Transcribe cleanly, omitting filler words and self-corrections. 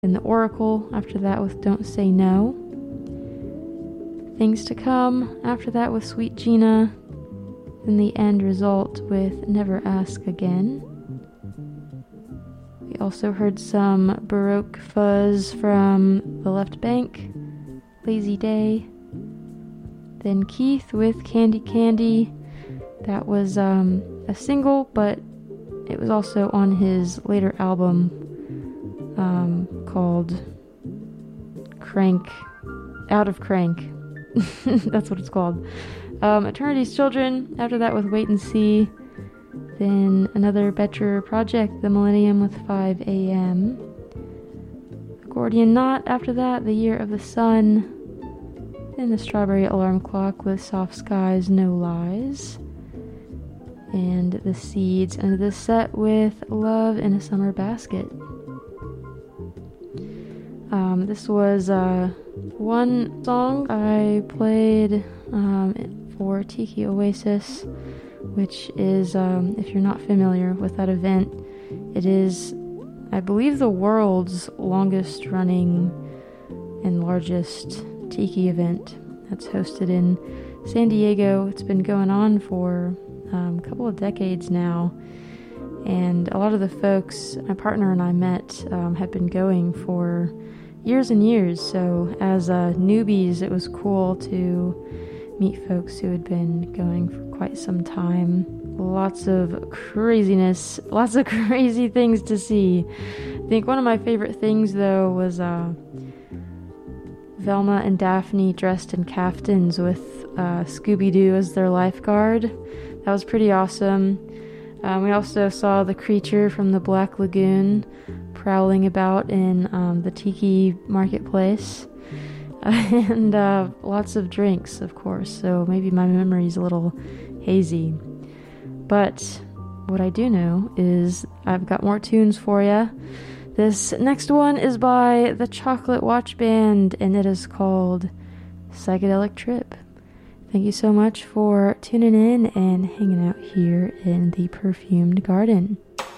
and the Oracle after that with Don't Say No. Things to Come after that with Sweet Gina. Then The End Result with Never Ask Again. We also heard some Baroque fuzz from The Left Bank, Lazy Day. Then Keith with Candy Candy. That was a single, but it was also on his later album called Crank, Out of Crank. That's what it's called. Eternity's Children, after that with Wait and See. Then another Betcher project, The Millennium with 5 a.m. Gordian Knot, after that, The Year of the Sun. Then the Strawberry Alarm Clock with Soft Skies, No Lies. And the Seeds ended the set with Love in a Summer Basket. This was one song I played for Tiki Oasis, which is, if you're not familiar with that event, it is, I believe, the world's longest running and largest Tiki event that's hosted in San Diego. It's been going on for a couple of decades now, and a lot of the folks my partner and I met have been going for years and years, so as newbies it was cool to meet folks who had been going for quite some time. Lots of craziness, lots of crazy things to see. I think one of my favorite things though was Velma and Daphne dressed in caftans with Scooby-Doo as their lifeguard. That was pretty awesome. We also saw the creature from the Black Lagoon prowling about in the Tiki marketplace. And lots of drinks, of course, so maybe my memory's a little hazy. But what I do know is I've got more tunes for you. This next one is by the Chocolate Watch Band, and it is called Psychedelic Trip. Thank you so much for tuning in and hanging out here in the Perfumed Garden.